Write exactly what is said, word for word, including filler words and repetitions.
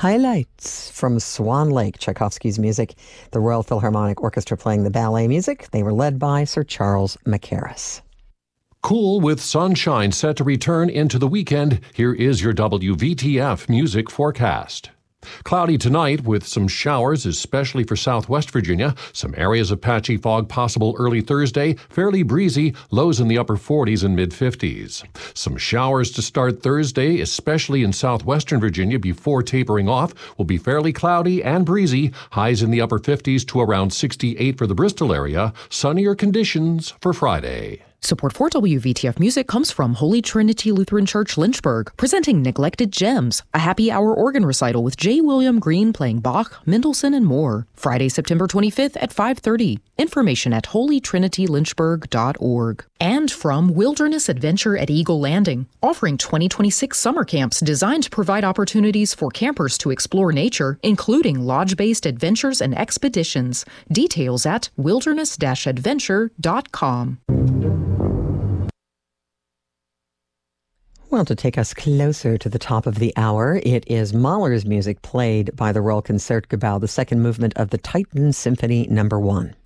Highlights from Swan Lake, Tchaikovsky's music. The Royal Philharmonic Orchestra playing the ballet music. They were led by Sir Charles Mackerras. Cool with sunshine set to return into the weekend. Here is your W V T F music forecast. Cloudy tonight with some showers, especially for southwest Virginia. Some areas of patchy fog possible early Thursday. Fairly breezy, lows in the upper forties and mid-fifties. Some showers to start Thursday, especially in southwestern Virginia before tapering off. Will be fairly cloudy and breezy. Highs in the upper fifties to around sixty-eight for the Bristol area. Sunnier conditions for Friday. Support for W V T F Music comes from Holy Trinity Lutheran Church Lynchburg, presenting Neglected Gems, a happy hour organ recital with J. William Green playing Bach, Mendelssohn, and more. Friday, September twenty-fifth at five thirty. Information at holy trinity lynchburg dot org. And from Wilderness Adventure at Eagle Landing, offering twenty twenty-six summer camps designed to provide opportunities for campers to explore nature, including lodge-based adventures and expeditions. Details at wilderness dash adventure dot com. Well, to take us closer to the top of the hour, it is Mahler's music played by the Royal Concertgebouw, the second movement of the Titan Symphony Number One.